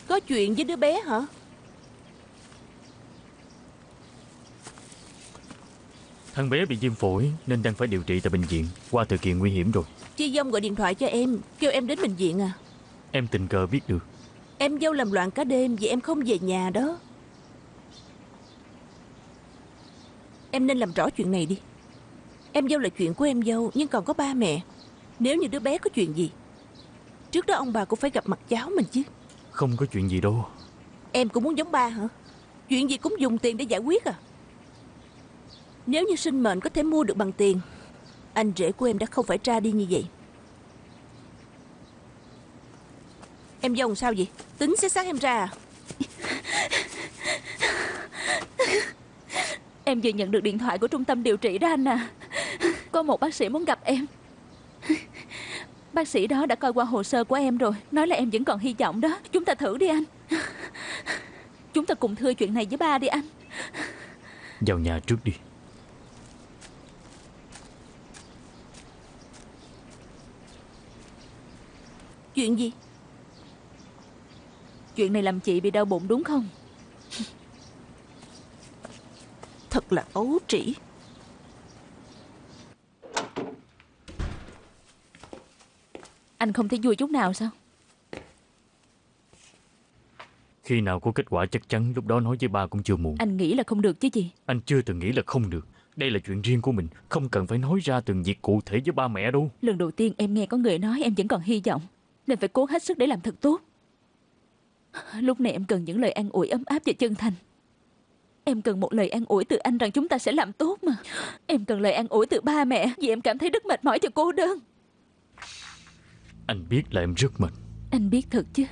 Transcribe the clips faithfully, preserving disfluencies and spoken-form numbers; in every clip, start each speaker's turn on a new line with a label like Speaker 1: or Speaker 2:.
Speaker 1: Có chuyện với đứa bé hả?
Speaker 2: Thằng bé bị viêm phổi nên đang phải điều trị tại bệnh viện. Qua thời kỳ nguy hiểm rồi.
Speaker 1: Chị dông gọi điện thoại cho em, kêu em đến bệnh viện à?
Speaker 2: Em tình cờ biết được.
Speaker 1: Em dâu làm loạn cả đêm vì em không về nhà đó. Em nên làm rõ chuyện này đi. Em dâu là chuyện của em dâu, nhưng còn có ba mẹ. Nếu như đứa bé có chuyện gì, trước đó ông bà cũng phải gặp mặt cháu mình chứ.
Speaker 2: Không có chuyện gì đâu.
Speaker 1: Em cũng muốn giống ba hả? Chuyện gì cũng dùng tiền để giải quyết à? Nếu như sinh mệnh có thể mua được bằng tiền, anh rể của em đã không phải ra đi như vậy. Em dâu làm sao vậy? Tính xé xác em ra à?
Speaker 3: Em vừa nhận được điện thoại của trung tâm điều trị đó anh à. Có một bác sĩ muốn gặp em. Bác sĩ đó đã coi qua hồ sơ của em rồi, nói là em vẫn còn hy vọng đó. Chúng ta thử đi anh. Chúng ta cùng thưa chuyện này với ba đi anh.
Speaker 2: Vào nhà trước đi.
Speaker 1: Chuyện gì?
Speaker 3: Chuyện này làm chị bị đau bụng đúng không?
Speaker 1: Thật là ấu trĩ.
Speaker 3: Anh không thấy vui chút nào sao?
Speaker 2: Khi nào có kết quả chắc chắn lúc đó nói với ba cũng chưa muộn.
Speaker 3: Anh nghĩ là không được chứ gì?
Speaker 2: Anh chưa từng nghĩ là không được. Đây là chuyện riêng của mình, không cần phải nói ra từng việc cụ thể với ba mẹ đâu.
Speaker 3: Lần đầu tiên em nghe có người nói em vẫn còn hy vọng, nên phải cố hết sức để làm thật tốt. Lúc này em cần những lời an ủi ấm áp và chân thành. Em cần một lời an ủi từ anh rằng chúng ta sẽ làm tốt mà. Em cần lời an ủi từ ba mẹ, vì em cảm thấy rất mệt mỏi và cô đơn.
Speaker 2: Anh biết là em rất mệt.
Speaker 3: Anh biết thật chứ.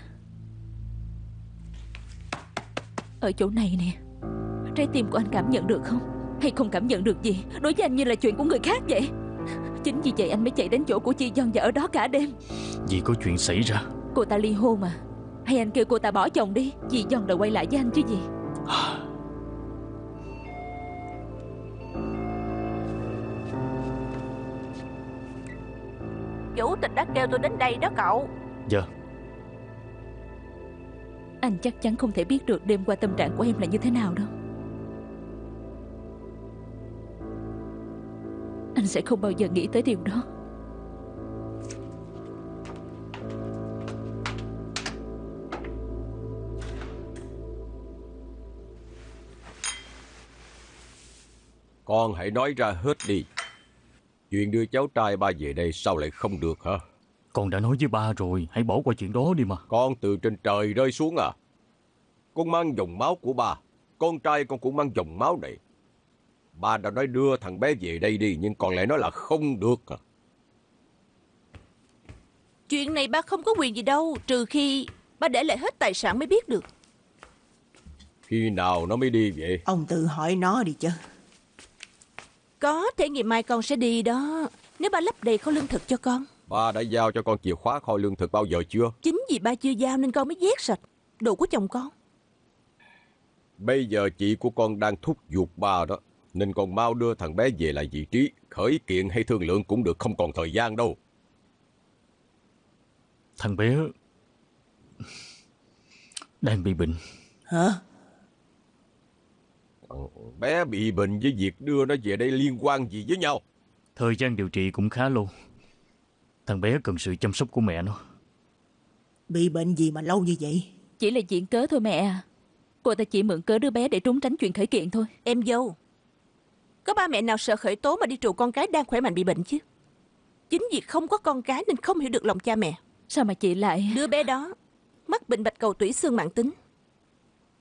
Speaker 3: Ở chỗ này nè, trái tim của anh cảm nhận được không? Hay không cảm nhận được gì? Đối với anh như là chuyện của người khác vậy. Chính vì vậy anh mới chạy đến chỗ của chị Dân và ở đó cả đêm.
Speaker 2: Vì có chuyện xảy ra.
Speaker 3: Cô ta ly hôn mà. Hay anh kêu cô ta bỏ chồng đi, chị Dân đòi quay lại với anh chứ gì.
Speaker 1: Chủ tịch đã kêu tôi đến đây đó cậu.
Speaker 2: Dạ.
Speaker 3: Anh chắc chắn không thể biết được đêm qua tâm trạng của em là như thế nào đâu. Anh sẽ không bao giờ nghĩ tới điều đó.
Speaker 4: Con hãy nói ra hết đi. Chuyện đưa cháu trai ba về đây sao lại không được hả?
Speaker 2: Con đã nói với ba rồi, hãy bỏ qua chuyện đó đi mà.
Speaker 4: Con từ trên trời rơi xuống à? Con mang dòng máu của ba. Con trai con cũng mang dòng máu này. Ba đã nói đưa thằng bé về đây đi, nhưng con lại nói là không được à?
Speaker 1: Chuyện này ba không có quyền gì đâu, trừ khi ba để lại hết tài sản mới biết được.
Speaker 4: Khi nào nó mới đi vậy?
Speaker 5: Ông tự hỏi nó đi chứ.
Speaker 1: Có thể ngày mai con sẽ đi đó, nếu ba lấp đầy kho lương thực cho con.
Speaker 4: Ba đã giao cho con chìa khóa kho lương thực bao giờ chưa?
Speaker 1: Chính vì ba chưa giao nên con mới vét sạch đồ của chồng con.
Speaker 4: Bây giờ chị của con đang thúc giục ba đó, nên con mau đưa thằng bé về lại vị trí. Khởi kiện hay thương lượng cũng được, không còn thời gian đâu.
Speaker 2: Thằng bé đang bị bệnh.
Speaker 5: Hả?
Speaker 4: Thằng bé bị bệnh với việc đưa nó về đây liên quan gì với nhau?
Speaker 2: Thời gian điều trị cũng khá lâu. Thằng bé cần sự chăm sóc của mẹ nó.
Speaker 5: Bị bệnh gì mà lâu như vậy?
Speaker 3: Chỉ là chuyện cớ thôi mẹ à. Cô ta chỉ mượn cớ đứa bé để trốn tránh chuyện khởi kiện thôi.
Speaker 1: Em dâu, có ba mẹ nào sợ khởi tố mà đi trù con cái đang khỏe mạnh bị bệnh chứ? Chính vì không có con cái nên không hiểu được lòng cha mẹ.
Speaker 3: Sao mà chị lại...
Speaker 1: Đứa bé đó mắc bệnh bạch cầu tủy xương mãn tính.